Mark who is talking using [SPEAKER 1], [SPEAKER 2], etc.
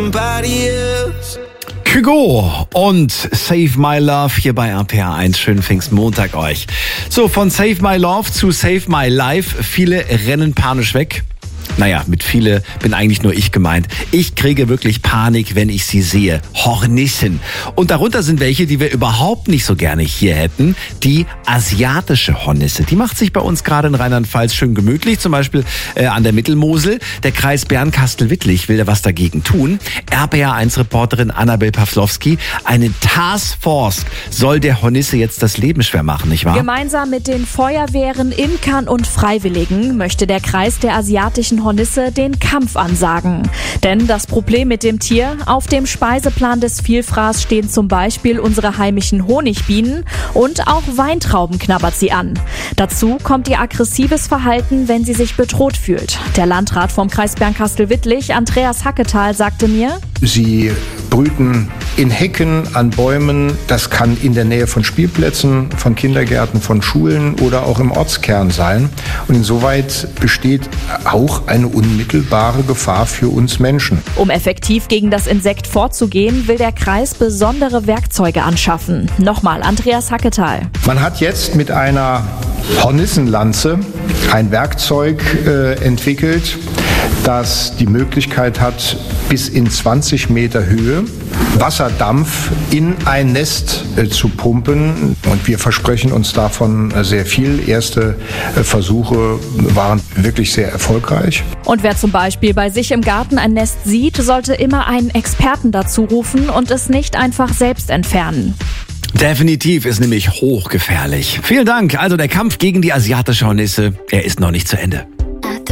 [SPEAKER 1] somebody else.
[SPEAKER 2] Kygo und Save My Love hier bei RPR1. Schönen Pfingstmontag euch. So, von Save My Love zu Save My Life. Viele rennen panisch weg. Naja, mit viele bin eigentlich nur ich gemeint. Ich kriege wirklich Panik, wenn ich sie sehe. Hornissen. Und darunter sind welche, die wir überhaupt nicht so gerne hier hätten. Die asiatische Hornisse. Die macht sich bei uns gerade in Rheinland-Pfalz schön gemütlich. Zum Beispiel an der Mittelmosel. Der Kreis Bernkastel-Wittlich will da was dagegen tun. RPR1-Reporterin Annabel Pawlowski. Eine Taskforce soll der Hornisse jetzt das Leben schwer machen, nicht wahr?
[SPEAKER 3] Gemeinsam mit den Feuerwehren, Imkern und Freiwilligen möchte der Kreis der asiatischen Hornisse den Kampf ansagen. Denn das Problem mit dem Tier: auf dem Speiseplan des Vielfraß stehen zum Beispiel unsere heimischen Honigbienen und auch Weintrauben knabbert sie an. Dazu kommt ihr aggressives Verhalten, wenn sie sich bedroht fühlt. Der Landrat vom Kreis Bernkastel-Wittlich, Andreas Hacketal, sagte mir:
[SPEAKER 4] Sie brüten in Hecken, an Bäumen. Das kann in der Nähe von Spielplätzen, von Kindergärten, von Schulen oder auch im Ortskern sein. Und insoweit besteht auch eine unmittelbare Gefahr für uns Menschen.
[SPEAKER 3] Um effektiv gegen das Insekt vorzugehen, will der Kreis besondere Werkzeuge anschaffen. Nochmal Andreas Hacketal.
[SPEAKER 4] Man hat jetzt mit einer Hornissenlanze ein Werkzeug entwickelt, das die Möglichkeit hat, bis in 20 Meter Höhe Wasserdampf in ein Nest zu pumpen. Und wir versprechen uns davon sehr viel. Erste Versuche waren wirklich sehr erfolgreich.
[SPEAKER 3] Und wer zum Beispiel bei sich im Garten ein Nest sieht, sollte immer einen Experten dazu rufen und es nicht einfach selbst entfernen.
[SPEAKER 2] Definitiv, ist nämlich hochgefährlich. Vielen Dank. Also der Kampf gegen die asiatische Hornisse, er ist noch nicht zu Ende.